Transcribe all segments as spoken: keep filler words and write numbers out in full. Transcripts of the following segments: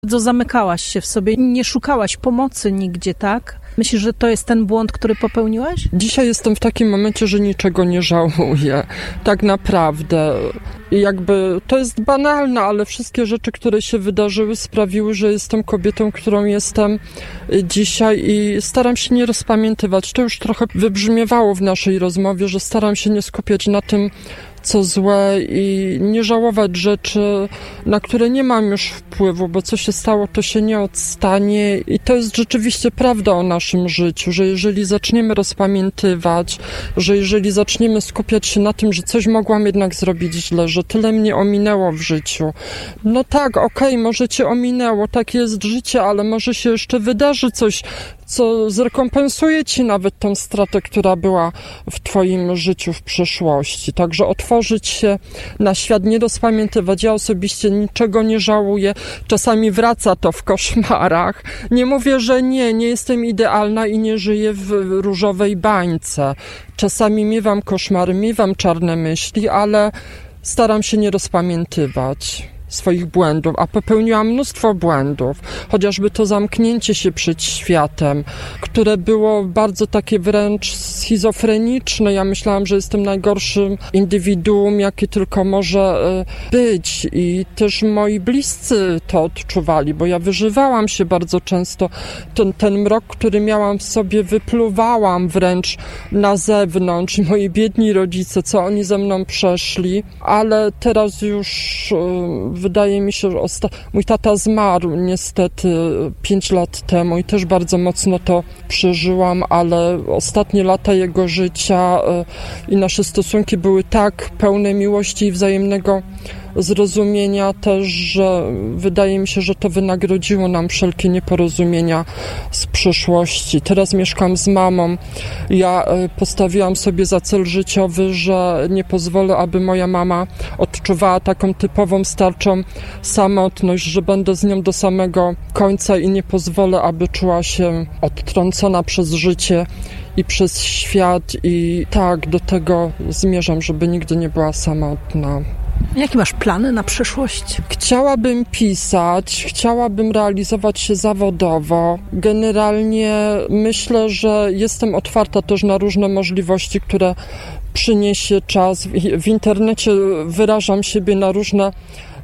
Bardzo zamykałaś się w sobie, nie szukałaś pomocy nigdzie, tak? Myślisz, że to jest ten błąd, który popełniłaś? Dzisiaj jestem w takim momencie, że niczego nie żałuję. Tak naprawdę. I jakby to jest banalne, ale wszystkie rzeczy, które się wydarzyły, sprawiły, że jestem kobietą, którą jestem dzisiaj i staram się nie rozpamiętywać. To już trochę wybrzmiewało w naszej rozmowie, że staram się nie skupiać na tym, co złe i nie żałować rzeczy, na które nie mam już wpływu, bo co się stało, to się nie odstanie i to jest rzeczywiście prawda o naszym życiu, że jeżeli zaczniemy rozpamiętywać, że jeżeli zaczniemy skupiać się na tym, że coś mogłam jednak zrobić źle, że tyle mnie ominęło w życiu. No tak, okej, okay, może cię ominęło, tak jest życie, ale może się jeszcze wydarzy coś, co zrekompensuje ci nawet tą stratę, która była w twoim życiu w przeszłości. Także otworzyć się na świat, nie rozpamiętywać. Ja osobiście niczego nie żałuję. Czasami wraca to w koszmarach. Nie mówię, że nie, nie jestem idealna i nie żyję w różowej bańce. Czasami miewam koszmary, miewam czarne myśli, ale staram się nie rozpamiętywać swoich błędów, a popełniłam mnóstwo błędów, chociażby to zamknięcie się przed światem, które było bardzo takie wręcz schizofreniczne. Ja myślałam, że jestem najgorszym indywiduum, jakie tylko może być i też moi bliscy to odczuwali, bo ja wyżywałam się bardzo często. Ten, ten mrok, który miałam w sobie, wypluwałam wręcz na zewnątrz. Moi biedni rodzice, co oni ze mną przeszli, ale teraz już wydaje mi się, że osta- mój tata zmarł niestety pięć lat temu i też bardzo mocno to przeżyłam, ale ostatnie lata jego życia y, i nasze stosunki były tak pełne miłości i wzajemnego zrozumienia też, że wydaje mi się, że to wynagrodziło nam wszelkie nieporozumienia z przeszłości. Teraz mieszkam z mamą. Ja postawiłam sobie za cel życiowy, że nie pozwolę, aby moja mama odczuwała taką typową starczą samotność, że będę z nią do samego końca i nie pozwolę, aby czuła się odtrącona przez życie i przez świat i tak, do tego zmierzam, żeby nigdy nie była samotna. Jakie masz plany na przyszłość? Chciałabym pisać, chciałabym realizować się zawodowo. Generalnie myślę, że jestem otwarta też na różne możliwości, które przyniesie czas. W internecie wyrażam siebie na różne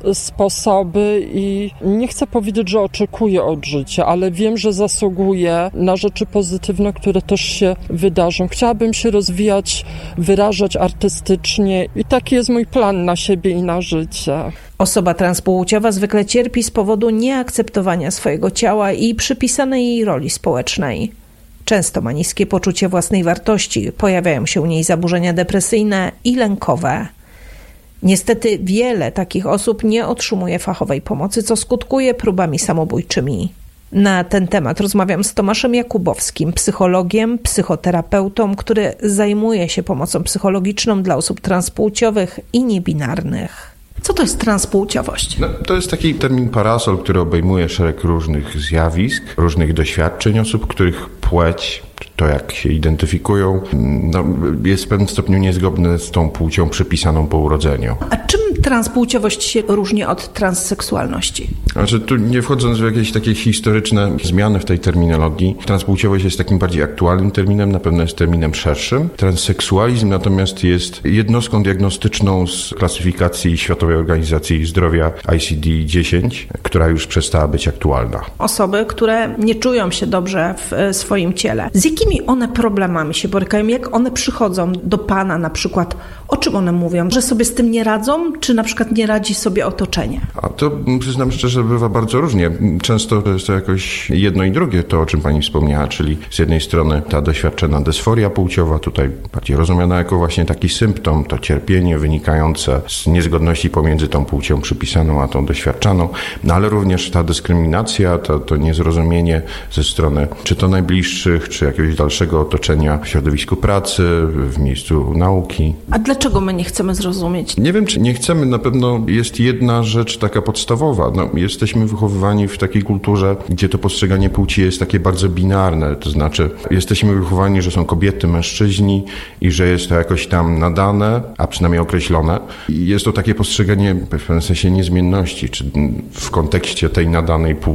sposoby i nie chcę powiedzieć, że oczekuję od życia, ale wiem, że zasługuję na rzeczy pozytywne, które też się wydarzą. Chciałabym się rozwijać, wyrażać artystycznie i taki jest mój plan na siebie i na życie. Osoba transpłciowa zwykle cierpi z powodu nieakceptowania swojego ciała i przypisanej jej roli społecznej. Często ma niskie poczucie własnej wartości, pojawiają się u niej zaburzenia depresyjne i lękowe. Niestety wiele takich osób nie otrzymuje fachowej pomocy, co skutkuje próbami samobójczymi. Na ten temat rozmawiam z Tomaszem Jakubowskim, psychologiem, psychoterapeutą, który zajmuje się pomocą psychologiczną dla osób transpłciowych i niebinarnych. Co to jest transpłciowość? No, to jest taki termin parasol, który obejmuje szereg różnych zjawisk, różnych doświadczeń osób, których płeć, to jak się identyfikują, no, jest w pewnym stopniu niezgodne z tą płcią przypisaną po urodzeniu. A czym transpłciowość się różni od transseksualności? Znaczy, tu nie wchodząc w jakieś takie historyczne zmiany w tej terminologii, transpłciowość jest takim bardziej aktualnym terminem, na pewno jest terminem szerszym. Transseksualizm natomiast jest jednostką diagnostyczną z klasyfikacji Światowej Organizacji Zdrowia I C D dziesięć, która już przestała być aktualna. Osoby, które nie czują się dobrze w swoim ciele. Z jakimi one problemami się borykają? Jak one przychodzą do Pana na przykład? O czym one mówią? Że sobie z tym nie radzą? Czy na przykład nie radzi sobie otoczenie? A to przyznam szczerze, bywa bardzo różnie. Często to jest to jakoś jedno i drugie, to o czym Pani wspomniała, czyli z jednej strony ta doświadczona dysforia płciowa, tutaj bardziej rozumiana jako właśnie taki symptom, to cierpienie wynikające z niezgodności pomiędzy tą płcią przypisaną a tą doświadczaną, no ale również ta dyskryminacja, to, to niezrozumienie ze strony czy to najbliższych, czy jakiegoś dalszego otoczenia w środowisku pracy, w miejscu nauki. A dlaczego my nie chcemy zrozumieć? Nie wiem, czy nie chcemy. Na pewno jest jedna rzecz taka podstawowa. No, jesteśmy wychowywani w takiej kulturze, gdzie to postrzeganie płci jest takie bardzo binarne. To znaczy, jesteśmy wychowani, że są kobiety, mężczyźni i że jest to jakoś tam nadane, a przynajmniej określone. I jest to takie postrzeganie w pewnym sensie niezmienności, czy w kontekście tej nadanej płci